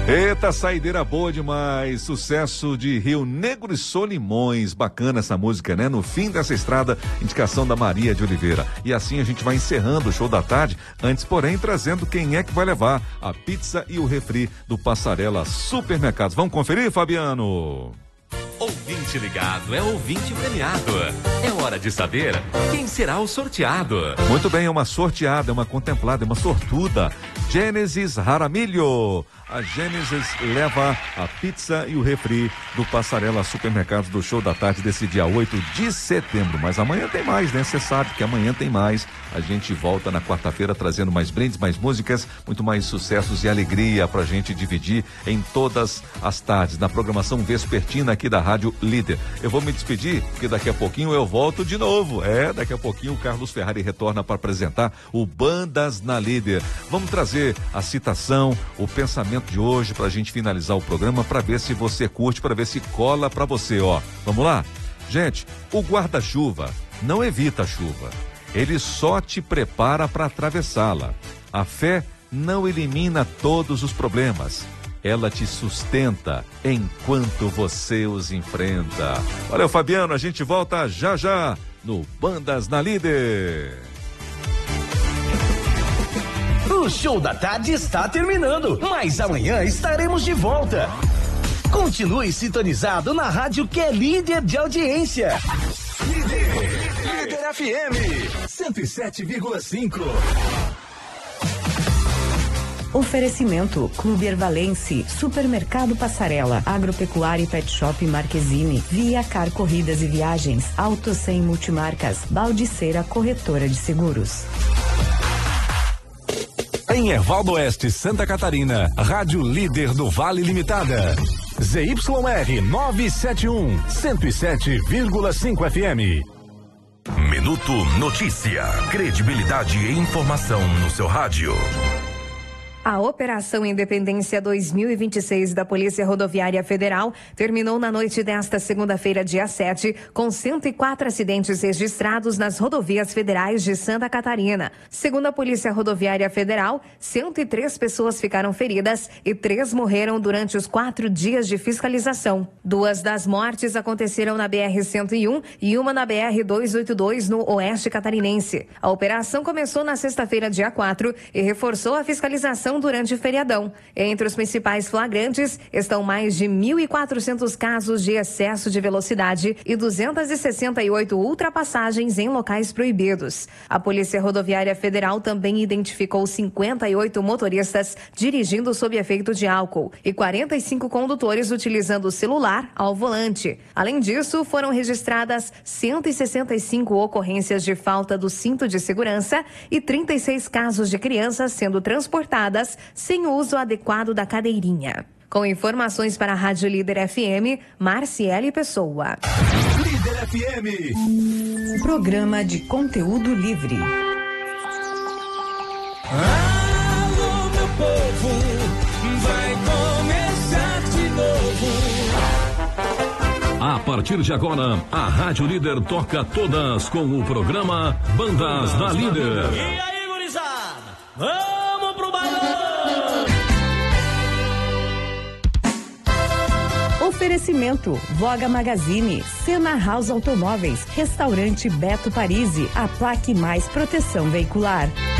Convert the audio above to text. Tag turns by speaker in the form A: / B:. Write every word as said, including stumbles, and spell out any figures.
A: Eita, saideira boa demais, sucesso de Rio Negro e Solimões, bacana essa música, né? No fim dessa estrada, indicação da Maria de Oliveira. E assim a gente vai encerrando o show da tarde, antes porém trazendo quem é que vai levar a pizza e o refri do Passarela Supermercados. Vamos conferir, Fabiano?
B: Ouvinte ligado é ouvinte premiado. É hora de saber quem será o sorteado.
A: Muito bem, é uma sorteada, é uma contemplada, é uma sortuda. Gênesis Jaramilho. A Gênesis leva a pizza e o refri do Passarela Supermercados do show da tarde desse dia oito de setembro. Mas amanhã tem mais, né? Você sabe que amanhã tem mais. A gente volta na quarta-feira trazendo mais brindes, mais músicas, muito mais sucessos e alegria pra gente dividir em todas as tardes, na programação vespertina aqui da Rádio Líder. Eu vou me despedir, porque daqui a pouquinho eu volto de novo. É, daqui a pouquinho o Carlos Ferrari retorna para apresentar o Bandas na Líder. Vamos trazer a citação, o pensamento de hoje pra gente finalizar o programa, para ver se você curte, para ver se cola pra você, ó. Vamos lá? Gente, o guarda-chuva não evita a chuva. Ele só te prepara para atravessá-la. A fé não elimina todos os problemas. Ela te sustenta enquanto você os enfrenta. Valeu, Fabiano. A gente volta já já no Bandas na Líder.
C: O show da tarde está terminando, mas amanhã estaremos de volta. Continue sintonizado na rádio que é líder de audiência. Líder, Líder F M cento e sete vírgula cinco.
D: Oferecimento Clube Ervalense, Supermercado Passarela, Agropecuária e Pet Shop Marquezine, Via Car Corridas e Viagens, Auto Sem Multimarcas, Baldiceira Corretora de Seguros.
E: Em Ervaldo Oeste, Santa Catarina, Rádio Líder do Vale Limitada. Z Y R novecentos e setenta e um, cento e sete vírgula cinco F M.
F: Minuto Notícia. Credibilidade e informação no seu rádio.
G: A Operação Independência dois mil e vinte e seis da Polícia Rodoviária Federal terminou na noite desta segunda-feira, dia sete, com cento e quatro acidentes registrados nas rodovias federais de Santa Catarina. Segundo a Polícia Rodoviária Federal, cento e três pessoas ficaram feridas e três morreram durante os quatro dias de fiscalização. Duas das mortes aconteceram na B R cento e um e uma na B R duzentos e oitenta e dois, no Oeste Catarinense. A operação começou na sexta-feira, dia quatro, e reforçou a fiscalização durante o feriadão. Entre os principais flagrantes estão mais de mil e quatrocentos casos de excesso de velocidade e duzentas e sessenta e oito ultrapassagens em locais proibidos. A Polícia Rodoviária Federal também identificou cinquenta e oito motoristas dirigindo sob efeito de álcool e quarenta e cinco condutores utilizando o celular ao volante. Além disso, foram registradas cento e sessenta e cinco ocorrências de falta do cinto de segurança e trinta e seis casos de crianças sendo transportadas sem uso adequado da cadeirinha. Com informações para a Rádio Líder F M, Marciele Pessoa.
C: Líder F M.
D: Programa de conteúdo livre.
C: Alô, meu povo, vai começar de novo.
E: A partir de agora, a Rádio Líder toca todas com o programa Bandas da Líder.
C: E aí, gurizada? Vamos pro balão!
D: Oferecimento Voga Magazine, Sena House Automóveis, Restaurante Beto Parisi, a Plaque Mais Proteção Veicular.